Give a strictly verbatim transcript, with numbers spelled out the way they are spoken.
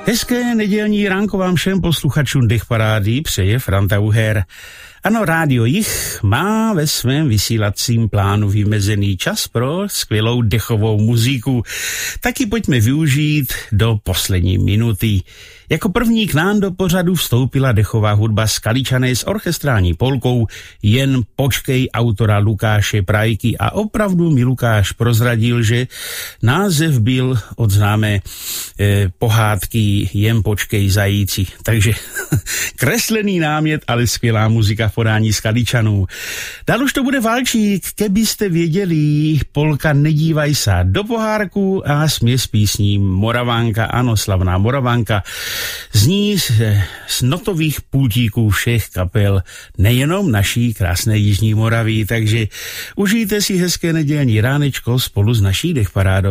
Hezké nedělní ránko vám všem posluchačům Dech parády přeje Franta Uher. Ano, Rádio Jich má ve svém vysílacím plánu vymezený čas pro skvělou dechovou muziku. Taky pojďme využít do poslední minuty. Jako první k nám do pořadu vstoupila dechová hudba Skaličané s orchestrální polkou Jen počkej autora Lukáše Prajky a opravdu mi Lukáš prozradil, že název byl od známé eh, pohádky Jen počkej zajíci. Takže kreslený námět, ale skvělá muzika v podání Skaličanů. Dál už to bude valčík, kebyste věděli, polka Nedívaj sa do pohárku a směs písní Moravánka, ano, slavná Moravánka. Zní z, z notových pultíků všech kapel, nejenom naší krásné Jižní Moravy, takže užijte si hezké nedělní ránečko spolu s naší Dech parádou.